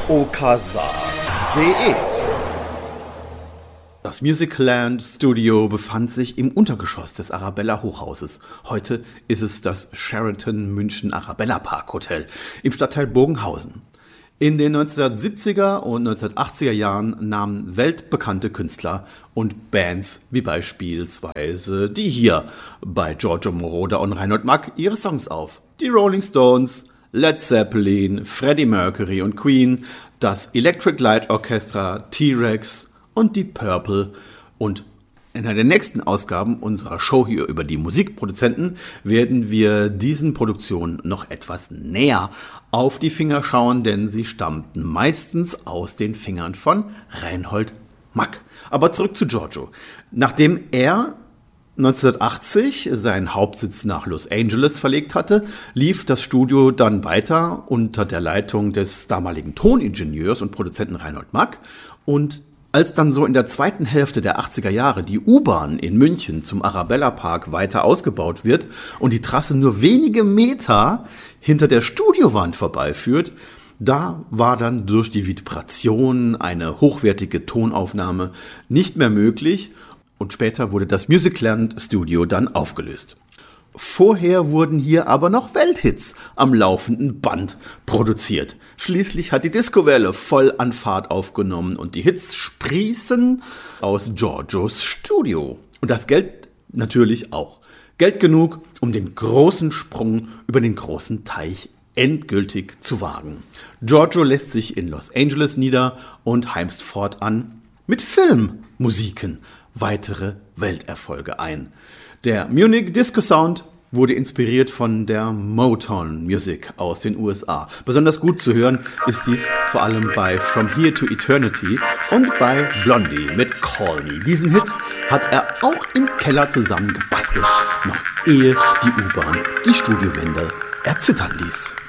okasa.de. Das Musicland Studio befand sich im Untergeschoss des Arabella Hochhauses. Heute ist es das Sheraton München Arabella Park Hotel im Stadtteil Bogenhausen. In den 1970er und 1980er Jahren nahmen weltbekannte Künstler und Bands wie beispielsweise die hier bei Giorgio Moroder und Reinhold Mack ihre Songs auf. Die Rolling Stones, Led Zeppelin, Freddie Mercury und Queen, das Electric Light Orchestra, T-Rex und die Purple. Und in einer der nächsten Ausgaben unserer Show hier über die Musikproduzenten werden wir diesen Produktionen noch etwas näher auf die Finger schauen, denn sie stammten meistens aus den Fingern von Reinhold Mack. Aber zurück zu Giorgio. Nachdem er 1980 seinen Hauptsitz nach Los Angeles verlegt hatte, lief das Studio dann weiter unter der Leitung des damaligen Toningenieurs und Produzenten Reinhold Mack. Und als dann so in der zweiten Hälfte der 80er Jahre die U-Bahn in München zum Arabella Park weiter ausgebaut wird und die Trasse nur wenige Meter hinter der Studiowand vorbeiführt, da war dann durch die Vibration eine hochwertige Tonaufnahme nicht mehr möglich und später wurde das Musicland Studio dann aufgelöst. Vorher wurden hier aber noch Welthits am laufenden Band produziert. Schließlich hat die Discowelle voll an Fahrt aufgenommen und die Hits sprießen aus Giorgios Studio. Und das Geld natürlich auch. Geld genug, um den großen Sprung über den großen Teich endgültig zu wagen. Giorgio lässt sich in Los Angeles nieder und heimst fortan mit Filmmusiken weitere Welterfolge ein. Der Munich Disco Sound wurde inspiriert von der Motown Music aus den USA. Besonders gut zu hören ist dies vor allem bei From Here to Eternity und bei Blondie mit Call Me. Diesen Hit hat er auch im Keller zusammen gebastelt, noch ehe die U-Bahn die Studiowände erzittern ließ.